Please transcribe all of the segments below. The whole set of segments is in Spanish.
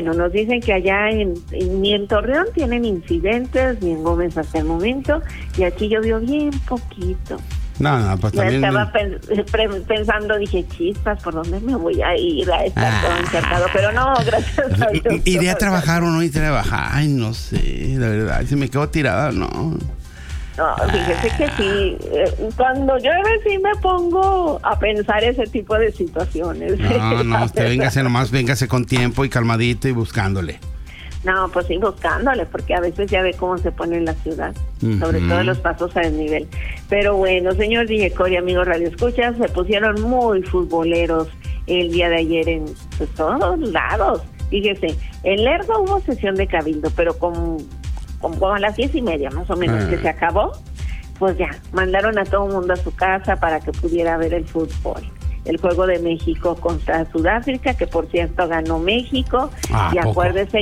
Nos dicen que allá ni en Torreón tienen incidentes, ni en Gómez hasta el momento, y aquí llovió bien poquito. No, pues ya también... estaba pensando, dije, chispas, ¿por dónde me voy a ir a estar todo encerrado? Pero no, gracias a Dios. ¿Iré a trabajar o no iré a trabajar? Ay, no sé, la verdad, si me quedo tirada, no. No, fíjese que sí, cuando llueve sí me pongo a pensar ese tipo de situaciones. No, usted véngase con tiempo y calmadito y buscándole. No, pues sí, buscándole, porque a veces ya ve cómo se pone en la ciudad, sobre todo los pasos a desnivel. Pero bueno, señor Diego y amigos Radio Escuchas, se pusieron muy futboleros el día de ayer en pues, todos lados. Fíjese, en Lerdo hubo sesión de cabildo, pero como a las 10:30 más o menos que se acabó, pues ya, mandaron a todo el mundo a su casa para que pudiera ver el fútbol. El juego de México contra Sudáfrica, que por cierto ganó México, y acuérdese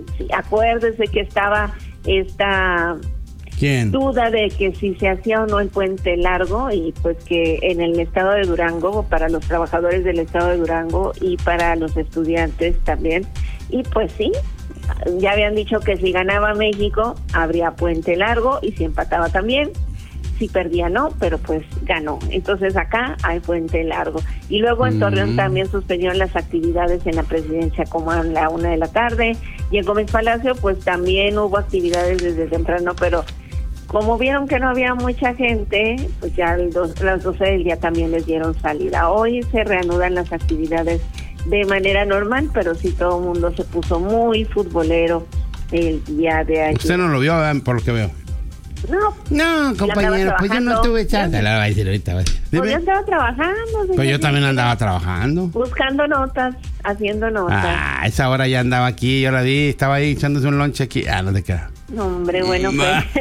que estaba esta duda de que si se hacía o no el puente largo, y pues que en el estado de Durango, para los trabajadores del estado de Durango y para los estudiantes también, y pues sí, ya habían dicho que si ganaba México habría puente largo y si empataba también, si perdía no, pero pues ganó. Entonces acá hay puente largo. Y luego en Torreón también suspendieron las actividades en la presidencia como a la 1:00 p.m. y en Gómez Palacio pues también hubo actividades desde temprano, pero como vieron que no había mucha gente, pues ya a las 12 del día también les dieron salida. Hoy se reanudan las actividades de manera normal, pero sí todo el mundo se puso muy futbolero el día de ayer. Usted no lo vio, por lo que veo. No, compañero, pues yo no estuve chance. La va a decir ahorita. Pues yo estaba trabajando. Pues yo también andaba trabajando. Buscando notas, haciendo notas. A esa hora ya andaba aquí, yo la vi, estaba ahí echándose un lonche aquí. No te queda. No, hombre, bueno, pues.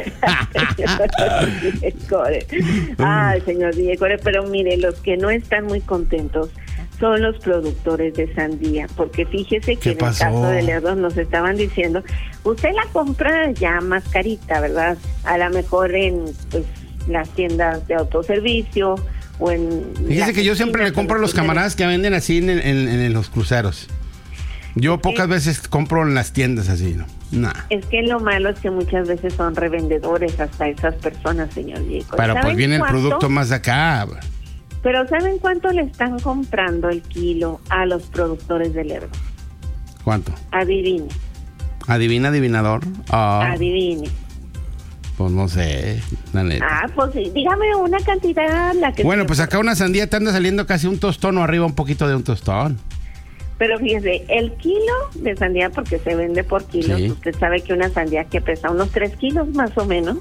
Ay, señor Diego, pero mire, los que no están muy contentos son los productores de sandía, porque fíjese que en el caso de Lerdo nos estaban diciendo, usted la compra ya más carita, ¿verdad? A lo mejor en pues las tiendas de autoservicio o en... Fíjese que yo siempre le compro a los camaradas que venden así en los cruceros. Yo pocas veces compro en las tiendas así, ¿no? Nah. Es que lo malo es que muchas veces son revendedores hasta esas personas, señor Diego. Pero pues viene el producto más de acá. Pero ¿saben cuánto le están comprando el kilo a los productores de Lerdo? ¿Cuánto? Adivine. ¿Adivina, adivinador? Adivine. Pues no sé, la neta. Pues sí, dígame una cantidad. Bueno, pues acá una sandía te anda saliendo casi un tostón o arriba un poquito de un tostón. Pero fíjese, el kilo de sandía, porque se vende por kilos, sí. Usted sabe que una sandía que pesa unos 3 kilos más o menos,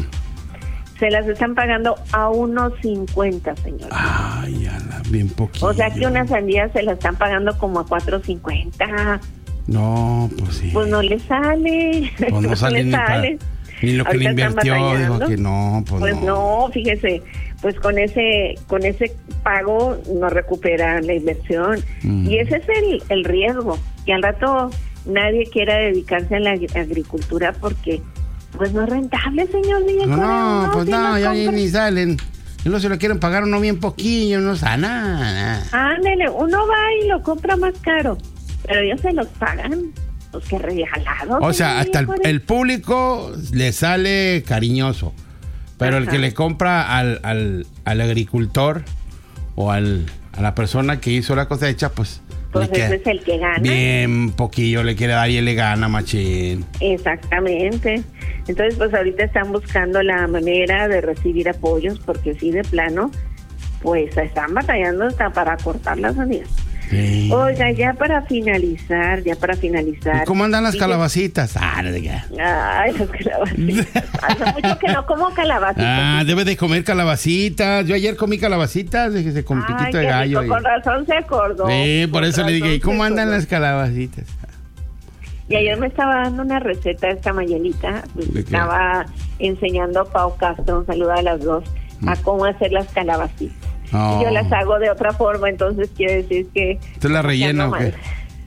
se las están pagando a 1.50, señor. Ay, bien poquito. O sea que una sandía se la están pagando como a 4.50. No, pues sí. Pues no le sale. Pues no sale ni lo que le invirtió, dijo que no, pues no, fíjese, pues con ese pago no recupera la inversión. Y ese es el riesgo, que al rato nadie quiera dedicarse a la agricultura porque pues no es rentable, señor Diego. No, pues no, ya ni salen. Y no se lo quieren pagar uno bien poquillo, no sabe nada. Ándele, uno va y lo compra más caro, pero ellos se los pagan. Pues que regalados. O sea, hasta el público le sale cariñoso, pero el que le compra al agricultor o a la persona que hizo la cosecha, pues ese es el que gana. Bien poquillo le quiere dar y él le gana, machín. Exactamente. Entonces, pues ahorita están buscando la manera de recibir apoyos, porque sí, de plano, pues están batallando hasta para cortar las sandías. Sí. Oiga, ya para finalizar. ¿Y cómo andan las calabacitas? No sé qué. Ay, las calabacitas. Hace mucho que no como calabacitas. Debe de comer calabacitas. Yo ayer comí calabacitas, déjese con piquito de gallo. Rico, con razón se acordó. Sí, por eso le dije, ¿y cómo andan las calabacitas? Y ayer me estaba dando una receta esta Mayelita. Estaba enseñando a Pau Castro, un saludo a las dos, a cómo hacer las calabacitas. Oh. Y yo las hago de otra forma, entonces quiere decir que... ¿Usted la rellena o qué?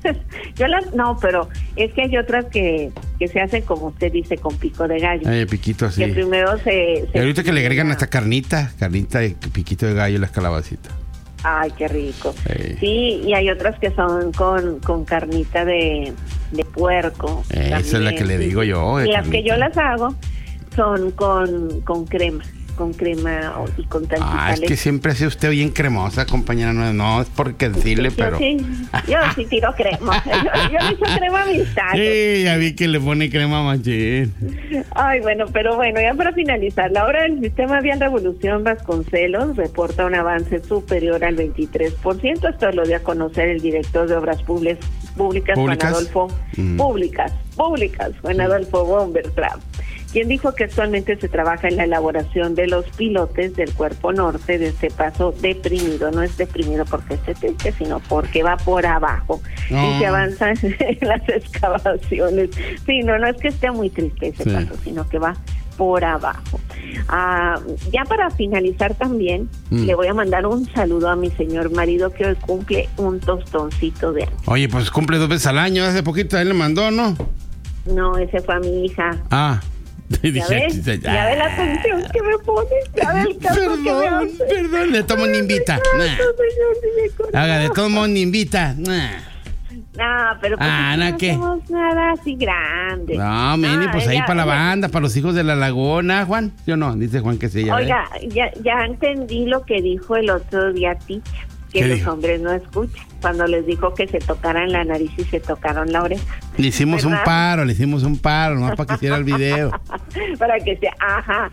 No, pero es que hay otras que se hacen como usted dice, con pico de gallo. Piquito así. Que primero se y ahorita que le agregan hasta carnita de piquito de gallo las calabacitas. Ay, qué rico. Sí, y hay otras que son con carnita de puerco. Esa es la que le digo yo. Y las que yo las hago son con crema y con tantita es que siempre hace usted bien cremosa, compañera. No es porque decirle, pero... Yo sí tiro crema. Yo le echo crema a mis tacos. Sí, ya vi que le pone crema machín. Ay, bueno, ya para finalizar, la obra del Sistema Vial Revolución Vasconcelos reporta un avance superior al 23%. Esto lo dio a conocer el director de Obras Públicas, Juan Adolfo... Públicas, Juan Adolfo Bombertrap, quien dijo que actualmente se trabaja en la elaboración de los pilotes del cuerpo norte de este paso deprimido. No es deprimido porque esté triste, sino porque va por abajo y se avanza en las excavaciones. Sí, no es que esté muy triste ese paso, sino que va por abajo. Ya para finalizar también, le voy a mandar un saludo a mi señor marido que hoy cumple un tostoncito de año. Oye, pues cumple 2 veces al año, hace poquito él le mandó, ¿no? No, ese fue a mi hija. ¿Ya ves la atención que me pones? ¿Ya ves el caso que me haces? Perdón, de todo mundo invita. Haga, de todo mundo invita. No, pero pues no hacemos nada así grande. No, Mini, pues ahí para la banda, para los hijos de la laguna, Juan. Yo no, dice Juan que sí. Oiga, ya entendí lo que dijo el otro día Ticha, que los hombres no escuchan. Cuando les dijo que se tocaran la nariz y se tocaron la oreja. Le hicimos un paro, nomás para que hiciera el video. Para que sea, ajá.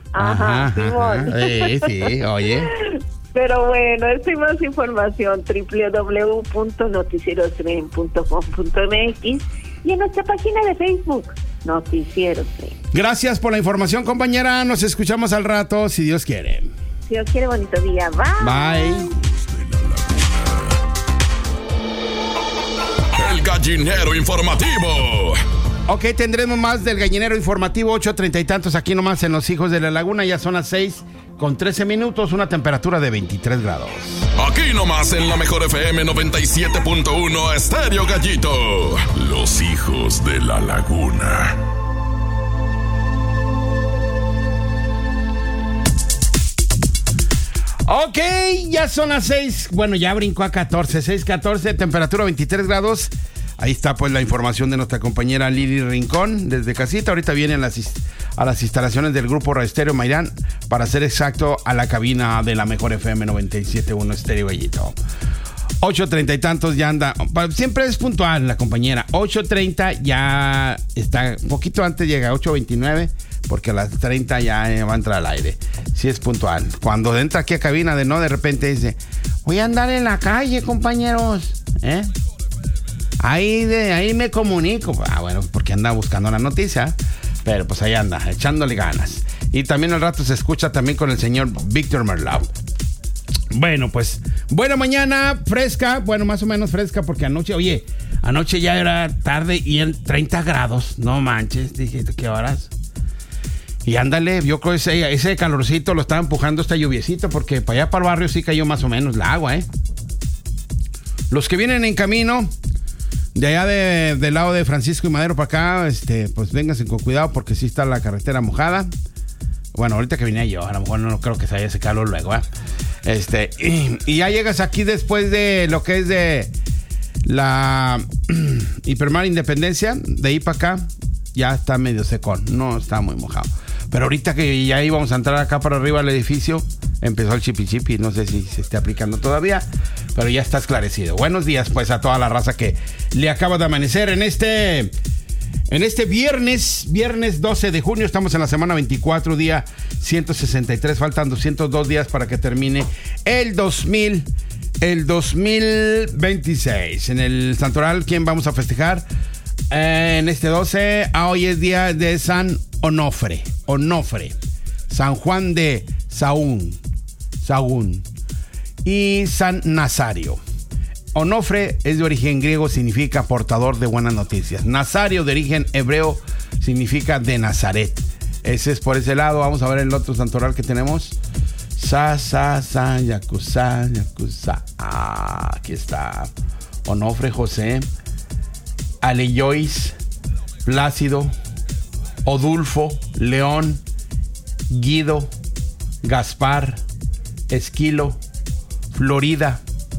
Sí, oye. Pero bueno, esta y más información www.noticierostren.com.mx y en nuestra página de Facebook, Noticiero Tren. Gracias por la información, compañera. Nos escuchamos al rato, si Dios quiere. Si Dios quiere, bonito día. Bye. El gallinero informativo. Ok, tendremos más del gallinero informativo, 8:30 y tantos aquí nomás en Los Hijos de la Laguna. Ya son las 6:13, una temperatura de 23 grados. Aquí nomás en la mejor FM 97.1 Estéreo Gallito. Los Hijos de la Laguna. Ok, ya son las 6. Bueno, ya brincó a 6:14, temperatura 23 grados. Ahí está pues la información de nuestra compañera Lili Rincón desde casita. Ahorita vienen a las instalaciones del grupo Radio Estéreo Mairán, para ser exacto, a la cabina de la mejor FM 97.1 Estéreo Gallito. 8:30 y tantos ya anda. Siempre es puntual la compañera. 8:30 ya está, un poquito antes llega, 8:29. Porque a las 30 ya va a entrar al aire. Sí es puntual. Cuando entra aquí a cabina de repente dice, voy a andar en la calle, compañeros. Ahí me comunico. Bueno, porque anda buscando la noticia. Pero pues ahí anda, echándole ganas. Y también al rato se escucha también con el señor Víctor Merlau. Bueno, pues, buena mañana, fresca. Bueno, más o menos fresca porque anoche ya era tarde y en 30 grados. No manches, dije, ¿qué horas? Y ándale, yo creo que ese calorcito lo estaba empujando esta lluviecita, porque para allá para el barrio sí cayó más o menos la agua, Los que vienen en camino de allá del lado de Francisco y Madero para acá, pues vénganse con cuidado porque sí está la carretera mojada. Bueno, ahorita que vine yo, a lo mejor no creo que se haya ese calor luego, y ya llegas aquí después de lo que es de la Hipermar Independencia, de ahí para acá, ya está medio secón, no está muy mojado. Pero ahorita que ya íbamos a entrar acá para arriba al edificio, empezó el chipi, no sé si se esté aplicando todavía, pero ya está esclarecido. Buenos días pues a toda la raza que le acaba de amanecer en este viernes 12 de junio. Estamos en la semana 24, día 163, faltan 202 días para que termine el 2026. En el Santoral, ¿quién vamos a festejar? En este 12, hoy es día de San Onofre, San Juan de Sahagún y San Nazario. Onofre es de origen griego, significa portador de buenas noticias. Nazario, de origen hebreo, significa de Nazaret. Ese es por ese lado. Vamos a ver el otro santoral que tenemos. Yakuza. Aquí está. Onofre, José, Aleyois, Plácido, Odulfo, León, Guido, Gaspar, Esquilo, Florida,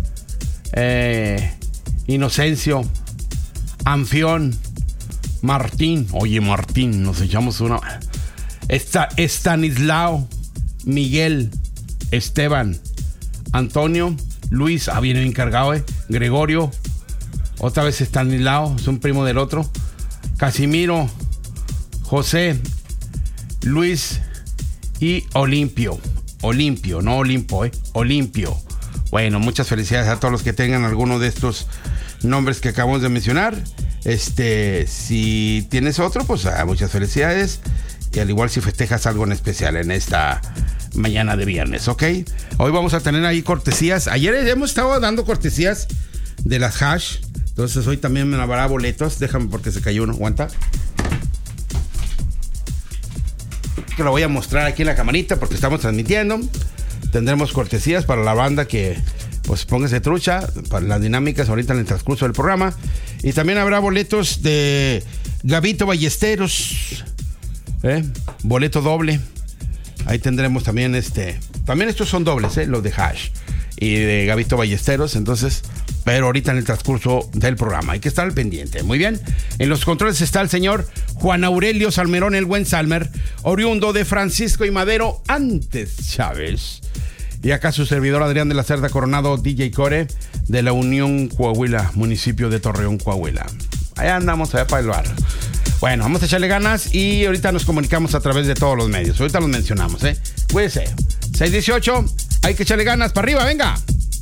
Inocencio, Anfión, Martín. Oye, Martín, nos echamos una. Estanislao, Miguel, Esteban, Antonio, Luis, viene bien cargado, Gregorio, otra vez Estanislao, es un primo del otro, Casimiro, José, Luis y Olimpio, no Olimpo, Olimpio. Bueno, muchas felicidades a todos los que tengan alguno de estos nombres que acabamos de mencionar. Si tienes otro, pues muchas felicidades. Y al igual si festejas algo en especial en esta mañana de viernes, ¿ok? Hoy vamos a tener ahí cortesías. Ayer hemos estado dando cortesías de las hash. Entonces hoy también me habrá boletos. Déjame porque se cayó uno. Aguanta. Que lo voy a mostrar aquí en la camarita porque estamos transmitiendo. Tendremos cortesías para la banda que pues póngase trucha para las dinámicas ahorita en el transcurso del programa. Y también habrá boletos de Gabito Ballesteros. Boleto doble. Ahí tendremos también también estos son dobles, los de hash y de Gabito Ballesteros. Entonces, pero ahorita en el transcurso del programa hay que estar al pendiente. Muy bien. En los controles está el señor Juan Aurelio Salmerón, el buen Salmer, oriundo de Francisco y Madero, antes Chávez. Y acá su servidor Adrián de la Cerda Coronado, DJ Core, de la Unión Coahuila, municipio de Torreón, Coahuila. Allá andamos, allá para el bar. Bueno, vamos a echarle ganas y ahorita nos comunicamos a través de todos los medios. Ahorita los mencionamos, Cuídense. 618, hay que echarle ganas. Para arriba, venga.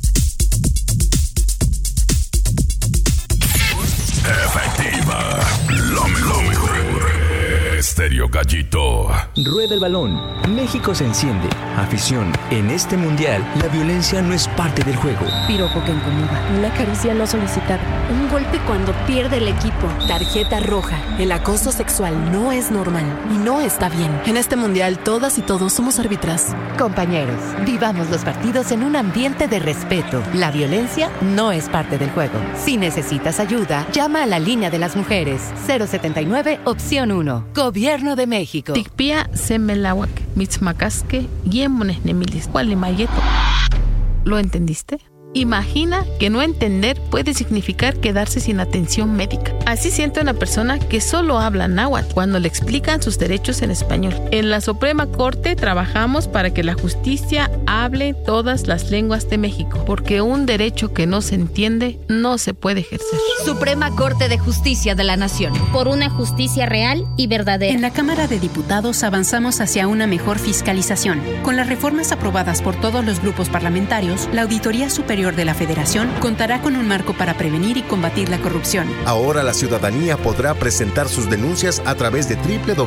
Efectiva, lo mejor. Estéreo Gallito. Rueda el balón. México se enciende. Afición. En este mundial, la violencia no es parte del juego. Piropo que incomoda. Una caricia no solicitada. Un golpe cuando pierde el equipo. Tarjeta roja. El acoso sexual no es normal y no está bien. En este mundial, todas y todos somos árbitras. Compañeros, vivamos los partidos en un ambiente de respeto. La violencia no es parte del juego. Si necesitas ayuda, llama a la línea de las mujeres. 079, opción 1. Gobierno de México. Tikpia semelawak, mitzmacasque, yemones nemilis, mayeto. ¿Lo entendiste? Imagina que no entender puede significar quedarse sin atención médica. Así siente una persona que solo habla náhuatl cuando le explican sus derechos en español. En la Suprema Corte trabajamos para que la justicia hable todas las lenguas de México, porque un derecho que no se entiende no se puede ejercer. Suprema Corte de Justicia de la Nación. Por una justicia real y verdadera. En la Cámara de Diputados avanzamos hacia una mejor fiscalización. Con las reformas aprobadas por todos los grupos parlamentarios, la Auditoría Superior de la Federación contará con un marco para prevenir y combatir la corrupción. Ahora la ciudadanía podrá presentar sus denuncias a través de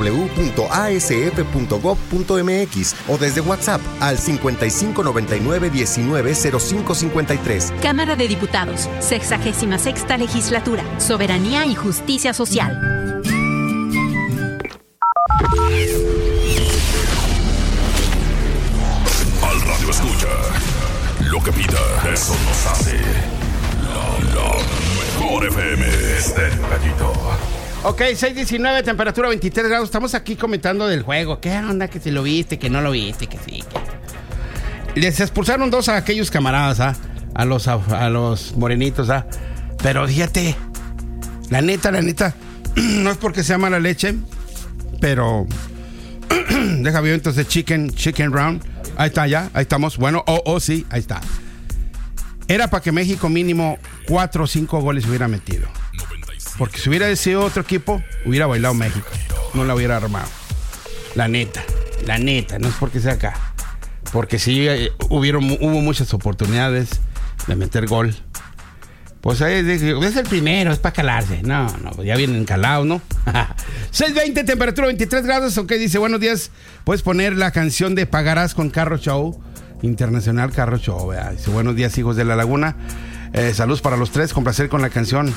www.asf.gov.mx o desde WhatsApp al 5599-190553. Cámara de Diputados, 66ª Legislatura, Soberanía y Justicia Social. Al radio escucha. Lo que pida, eso nos hace la mejor FM. Estéreo Gallito. Ok, 6:19, temperatura 23 grados. Estamos aquí comentando del juego. ¿Qué onda? Que si lo viste, que no lo viste, que sí. Les expulsaron 2 a aquellos camaradas, a los morenitos, Pero fíjate, la neta, no es porque sea mala leche, pero deja ver entonces Chicken Round. Ahí está ya, ahí estamos. Bueno, sí, ahí está. Era para que México mínimo 4 o 5 goles hubiera metido. Porque si hubiera sido otro equipo, hubiera bailado México. No la hubiera armado. La neta, no es porque sea acá. Porque sí hubo muchas oportunidades de meter gol. Pues ahí es el primero, es para calarse. No, pues ya vienen calados, ¿no? 6:20, temperatura 23 grados. Ok, dice, buenos días. Puedes poner la canción de Pagarás con Carro Show. Internacional Carro Show, ¿verdad? Dice, buenos días, hijos de la laguna. Saludos para los 3. Complacer con la canción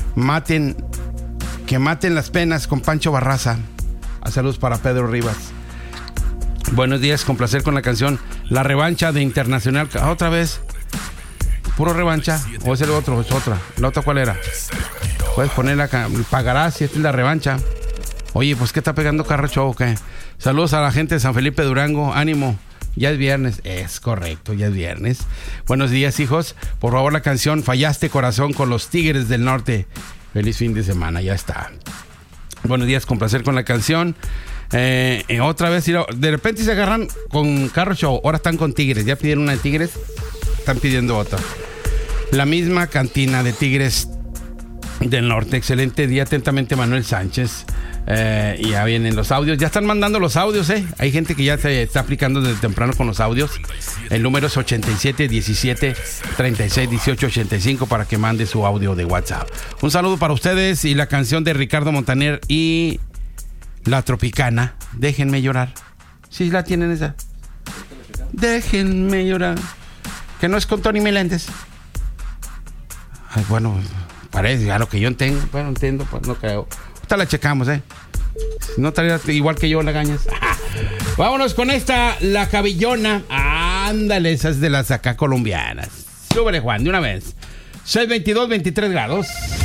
Que maten las penas con Pancho Barraza. Saludos para Pedro Rivas. Buenos días, complacer con la canción La Revancha de Internacional. ¿Otra vez? ¿Puro revancha? ¿O es el otro? ¿Es otra? ¿La otra cuál era? Puedes ponerla, Pagarás, si esta es la revancha. Oye, pues ¿qué está pegando Carro Show o qué? Saludos a la gente de San Felipe Durango. Ánimo. Ya es viernes, es correcto, ya es viernes. Buenos días, hijos. Por favor, la canción Fallaste Corazón con los Tigres del Norte. Feliz fin de semana, ya está. Buenos días, con placer con la canción. Otra vez, de repente se agarran con Carro Show. Ahora están con Tigres. Ya pidieron una de Tigres, están pidiendo otra. La misma cantina de Tigres del Norte. Excelente día, atentamente Manuel Sánchez. Y ya vienen los audios. Ya están mandando los audios, Hay gente que ya se está aplicando desde temprano con los audios. El número es 87 17 36 18 85 para que mande su audio de WhatsApp. Un saludo para ustedes y la canción de Ricardo Montaner y La Tropicana. Déjenme llorar. ¿Sí la tienen esa? Déjenme llorar. Que no es con Tony Meléndez. Ay, bueno, parece a lo que yo entiendo. Bueno, entiendo, pues no creo. Ahorita la checamos, No estaría igual que yo, Lagañas. Vámonos con esta, La Cabillona. Ándale, esas de las acá colombianas. Súbele, Juan, de una vez. 6:22, 23 grados.